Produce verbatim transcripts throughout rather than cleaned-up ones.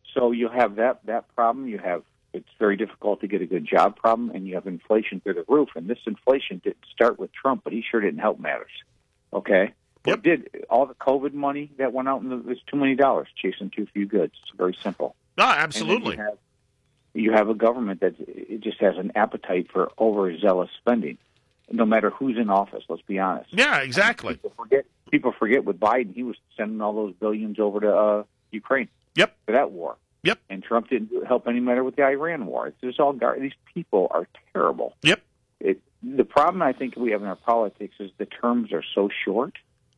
So you have that that problem. You have it's very difficult to get a good job problem, and you have inflation through the roof. And this inflation didn't start with Trump, but he sure didn't help matters. Okay, Yep. It did all the COVID money that went out, and it was too many dollars chasing too few goods. It's very simple. No, And then absolutely. you have, you have a government that it just has an appetite for overzealous spending, no matter who's in office. Let's be honest. Yeah, exactly. People forget. People forget with Biden, he was sending all those billions over to uh, Ukraine. Yep. For that war. Yep. And Trump didn't help any matter with the Iran war. It's just all gar- these people are terrible. Yep. It, the problem I think we have in our politics is the terms are so short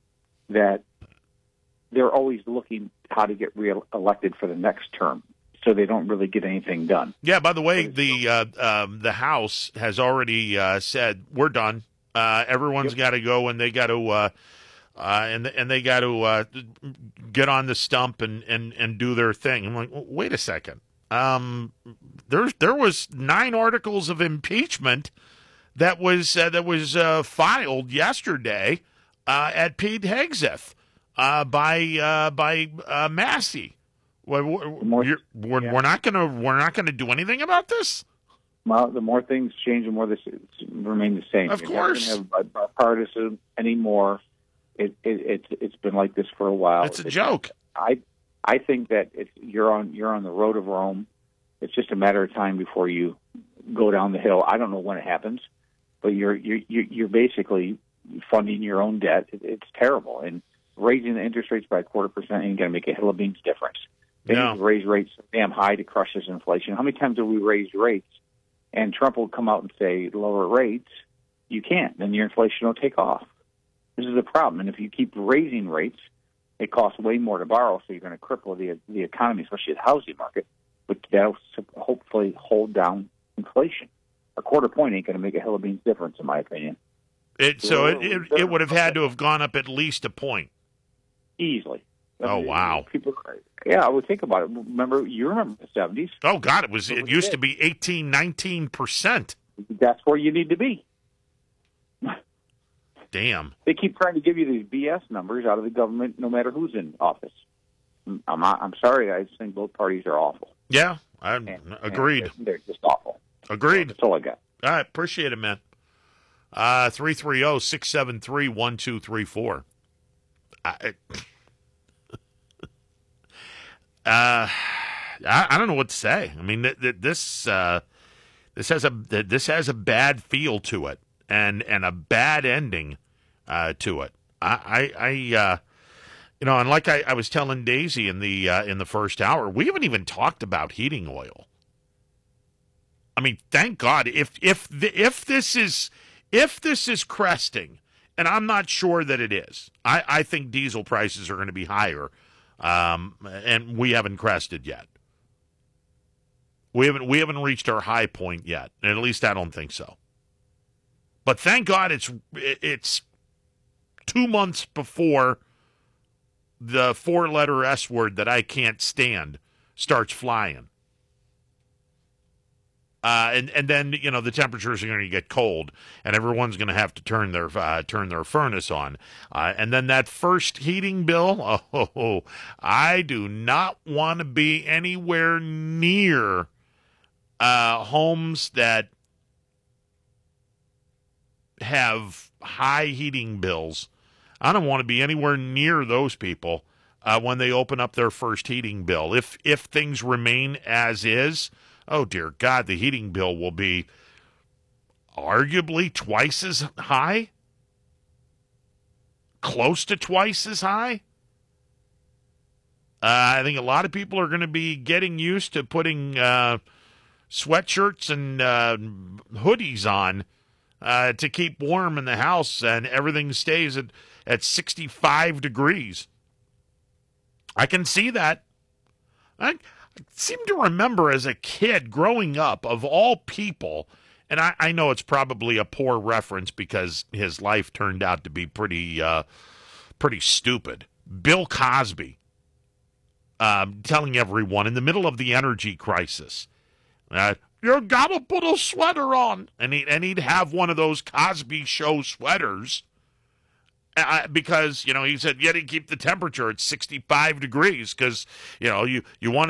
that they're always looking how to get re-elected for the next term, so they don't really get anything done. Yeah. By the way, the uh, um, the House has already uh, said we're done. Uh, everyone's Yep. got to go, and they got to uh, uh, and and they got to uh, get on the stump and, and, and do their thing. I'm like, wait a second. Um, there there was nine articles of impeachment that was uh, that was uh, filed yesterday uh, at Pete Hegseth uh, by uh, by uh, Massey. We're, more- we're, we're, yeah. we're not gonna we're not gonna do anything about this. Well, the more things change, the more this remain the same. Of You're course. never going to have bipartisan anymore. It, it, it's it's been like this for a while. It's a joke. I I think that it's you're on you're on the road of Rome. It's just a matter of time before you go down the hill. I don't know when it happens, but you're you're you're basically funding your own debt. It, it's terrible, and raising the interest rates by a quarter percent ain't going to make a hill of beans difference. They No. need to raise rates so damn high to crush this inflation. How many times have we raised rates? And Trump will come out and say, lower rates. You can't. Then your inflation will take off. This is the problem. And if you keep raising rates, it costs way more to borrow, so you're going to cripple the the economy, especially the housing market. But that'll hopefully hold down inflation. A quarter point ain't going to make a hill of beans difference, in my opinion. It, so it, it it would have had to have gone up at least a point. Easily. Oh, wow. People, yeah, I would think about it. Remember, you remember the seventies. Oh God, it was It it was used big. to be eighteen, nineteen percent. That's where you need to be. Damn. They keep trying to give you these B S numbers out of the government, no matter who's in office. I'm not, I'm sorry, I just think both parties are awful. Yeah, I And- agreed. and they're, they're just awful. Agreed. That's all I got. All right, appreciate it, man. Uh, three three zero six seven three one two three four. I, uh, I I don't know what to say. I mean, th- th- this uh, this has a th- this has a bad feel to it, and and a bad ending uh, to it. I I, I uh, you know, and like I, I was telling Daisy in the uh, in the first hour, we haven't even talked about heating oil. I mean, thank God. If if the, if this is if this is cresting, and I'm not sure that it is, I, I think diesel prices are going to be higher, um, and we haven't crested yet. We haven't we haven't reached our high point yet, and at least I don't think so. But thank God it's it's two months before the four-letter S word that I can't stand starts flying. Uh, and and then you know the temperatures are going to get cold, and everyone's going to have to turn their uh, turn their furnace on, uh, and then that first heating bill. Oh, I do not want to be anywhere near uh, homes that have high heating bills. I don't want to be anywhere near those people uh, when they open up their first heating bill. If if things remain as is. Oh, dear God, the heating bill will be arguably twice as high? Close to twice as high? Uh, I think a lot of people are going to be getting used to putting uh, sweatshirts and uh, hoodies on uh, to keep warm in the house, and everything stays at, at sixty-five degrees. I can see that. I I seem to remember as a kid growing up, of all people, and I, I know it's probably a poor reference because his life turned out to be pretty uh, pretty stupid. Bill Cosby um, telling everyone in the middle of the energy crisis, uh, you gotta put a sweater on. And, he, and he'd have one of those Cosby Show sweaters. Uh, because, you know, he said you had to keep the temperature at sixty-five degrees because, you know, you, you want